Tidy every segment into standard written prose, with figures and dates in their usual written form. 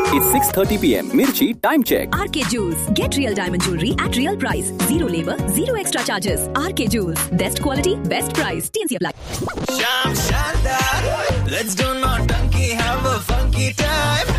It's 6:30 p.m. Mirchi time check. RK Jewels. Get real diamond jewelry at real price. Zero labor, zero extra charges. RK Jewels. Best quality, best price. TNC apply. Sham Shandar, let's do naughty, have a funky time.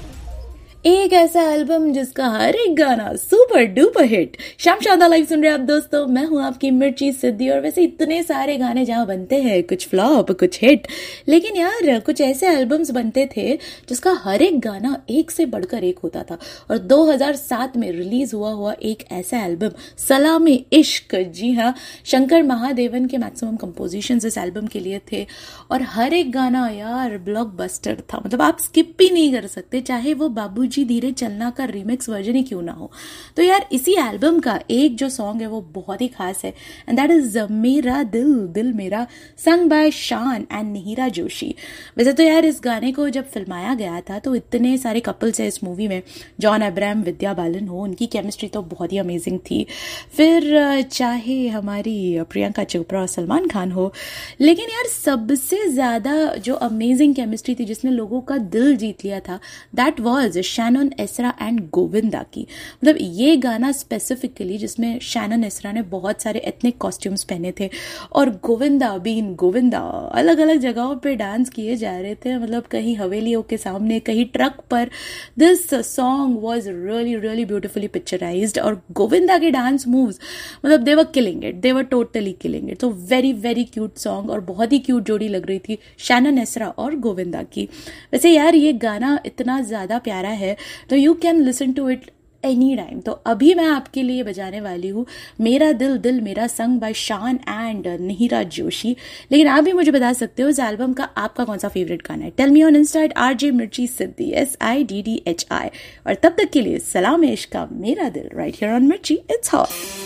एक ऐसा album जिसका हर एक गाना super duper hit. शाम शादा live सुन रहे आप दोस्तों, मैं हूं आपकी मिर्ची सिद्धि। और वैसे इतने सारे गाने जहां बनते हैं, कुछ फ्लॉप कुछ हिट, लेकिन यार कुछ ऐसे एल्बम्स बनते थे जिसका हर एक गाना एक से बढ़कर एक होता था। और 2007 में रिलीज हुआ एक ऐसा एल्बम सलामी इश्क, जी हाँ, शंकर महादेवन के मैक्सिमम कंपोजिशंस इस एल्बम के लिए थे। और हर एक गाना यार ब्लॉकबस्टर था, मतलब आप स्किप भी नहीं कर सकते, चाहे वो बाबूजी धीरे चलना का रीमिक्स वर्जन ही क्यों ना हो। तो यार इसी एल्बम का एक जो सॉन्ग है वो बहुत ही खास है, एंड दैट इज मेरा दिल दिल मेरा, संग बाय शान एंड निहिरा जोशी। वैसे तो यार इस गाने को जब फिल्माया गया था तो इतने सारे कपल्स है इस मूवी में, जॉन अब्राहम, विद्या बालन हो, उनकी केमिस्ट्री तो बहुत ही अमेजिंग थी। फिर चाहे हमारी प्रियंका चोपड़ा और सलमान खान हो, लेकिन यार सबसे ज्यादा जो अमेजिंग केमिस्ट्री थी जिसने लोगों का दिल जीत लिया था, that was Shannon Ezra and Govinda की। मतलब ये गाना स्पेसिफिकली जिसमें शैनन एसरा ने बहुत सारे एथनिक कॉस्ट्यूम्स पहने थे और गोविंदा बीन गोविंदा अलग अलग जगहों पे डांस किए जा रहे थे, मतलब कहीं हवेलियों के सामने, कहीं ट्रक पर। This song was really really beautifully picturised और गोविंदा के डांस मूव्स, मतलब दे वर killing it, they were totally killing it. तो वेरी वेरी क्यूट सॉन्ग और बहुत ही क्यूट जोड़ी लग रही थी शैनन एसरा और गोविंदा की। वैसे यार ये गाना इतना ज्यादा प्यारा है तो you can listen to it any time. तो अभी मैं आपके लिए बजाने वाली हूँ मेरा दिल दिल मेरा, संग बाय शान एंड निहिरा जोशी। लेकिन आप भी मुझे बता सकते हो इस एल्बम का आपका कौन सा फेवरेट गाना है। Tell me on Insta RJ मिर्ची सिद्धि SIDDHI। और तब तक के लिए सलाम इश्क का मेरा दिल, राइट हियर ऑन मिर्ची, इट्स हॉट।